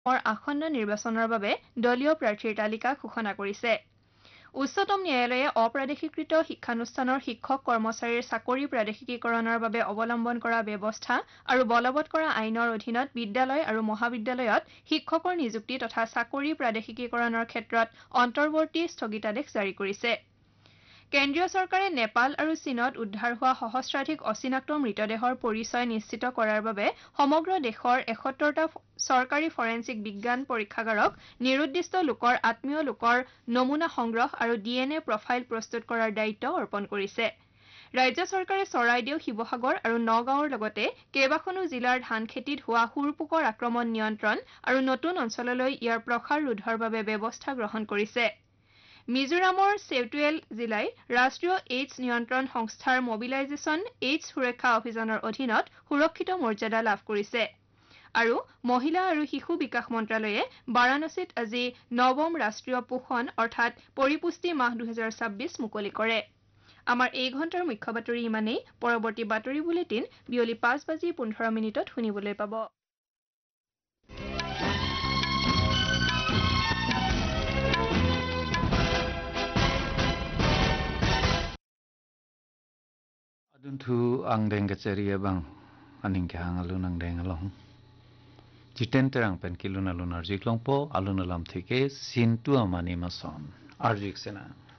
আসন্ন নিৰ্বাচনৰ বাবে দলীয় প্ৰাৰ্থীৰ তালিকা ঘোষণা কৰিছে। উচ্চতম ন্যায়ালয়ে অপ্ৰাদেশিকৃত শিক্ষানুষ্ঠানৰ শিক্ষক কৰ্মচাৰীৰ চাকৰি প্ৰাদেশিকীকৰণৰ বাবে অৱলম্বন কৰা ব্যৱস্থা আৰু বলবৎ কৰা আইনৰ অধীনত বিদ্যালয় আৰু মহাবিদ্যালয়ত শিক্ষকৰ নিযুক্তি তথা চাকৰি প্ৰাদেশিকীকৰণৰ ক্ষেত্ৰত অন্তৰ্বৰ্তী স্থগিতাদেশ জাৰি কৰিছে। কেন্দ্ৰীয় চৰকাৰে নেপাল আৰু চীনত উদ্ধাৰ হোৱা সহস্ৰাধিক অচিনাক্ত মৃতদেহৰ পৰিচয় নিশ্চিত কৰাৰ বাবে সমগ্ৰ দেশৰ ৭১টা চৰকাৰী ফৰেনচিক বিজ্ঞান পৰীক্ষাগাৰক নিৰুদ্দিষ্ট লোকৰ আত্মীয় লোকৰ নমুনা সংগ্ৰহ আৰু DNA প্ৰফাইল প্ৰস্তুত কৰাৰ দায়িত্ব অৰ্পণ কৰিছে। ৰাজ্য চৰকাৰে চৰাইদেউ, শিৱসাগৰ আৰু নগাঁৱৰ লগতে কেইবাখনো জিলাৰ ধান খেতিত হোৱা শুৰপোকৰ আক্ৰমণ নিয়ন্ত্ৰণ আৰু নতুন অঞ্চললৈ ইয়াৰ প্ৰসাৰ ৰোধৰ বাবে ব্যৱস্থা গ্ৰহণ কৰিছে। মিজোৰামৰ চেউটুৱেল জিলাই ৰাষ্ট্ৰীয় এইডছ নিয়ন্ত্ৰণ সংস্থাৰ মবিলাইজেশ্যন এইডছ সুৰক্ষা অভিযানৰ অধীনত সুৰক্ষিত মৰ্যাদা লাভ কৰিছে। আৰু মহিলা আৰু শিশু বিকাশ মন্ত্ৰালয়ে বাৰাণসীত আজি ৯ম ৰাষ্ট্ৰীয় পোষণ অৰ্থাৎ পৰিপুষ্টি মাহ ২০২৬ মুকলি কৰে। আমাৰ এই ঘণ্টাৰ মুখ্য বাতৰি ইমানেই। পৰৱৰ্তী বাতৰি বুলেটিন বিয়লি ৫:১৫ শুনিবলৈ পাব। Aduntu ang deng keceria bang aning ke hang alun ang deng along. Jiten terang pen kilun alun arjik long po alun alam thike sintu amani mason arjik sena.